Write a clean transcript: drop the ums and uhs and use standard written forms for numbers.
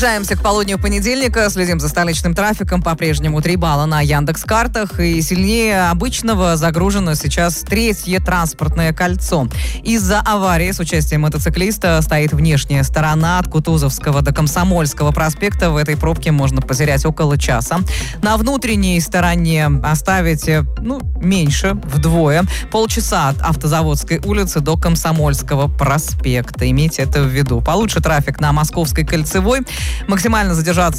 Приближаемся к полудню понедельника, следим за столичным трафиком. По-прежнему 3 балла на Яндекс.Картах. И сильнее обычного загружено сейчас третье транспортное кольцо. Из-за аварии с участием мотоциклиста стоит внешняя сторона от Кутузовского до Комсомольского проспекта. В этой пробке можно потерять около часа. На внутренней стороне оставить, меньше, вдвое. Полчаса от Автозаводской улицы до Комсомольского проспекта. Имейте это в виду. Получше трафик на Московской кольцевой. Максимально задержаться